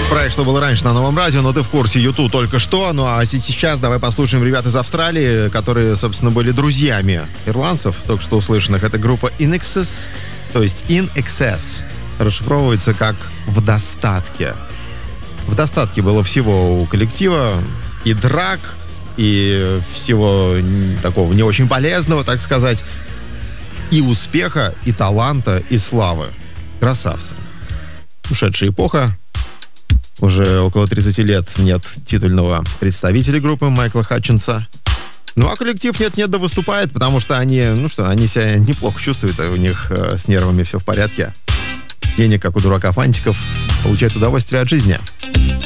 Проект «Что было раньше» на Новом радио, но ты в курсе, YouTube только что. Ну а сейчас давай послушаем ребят из Австралии, которые, собственно, были друзьями ирландцев, только что услышанных. Это группа In Excess, то есть In Excess. Расшифровывается как «в достатке». В достатке было всего у коллектива, и драк, и всего такого не очень полезного, так сказать, и успеха, и таланта, и славы. Красавцы. Ушедшая эпоха. Уже около 30 лет нет титульного представителя группы Майкла Хатчинса. Ну а коллектив нет-нет да выступает, потому что они себя неплохо чувствуют, у них с нервами все в порядке. Денег, как у дурака фантиков, получают удовольствие от жизни.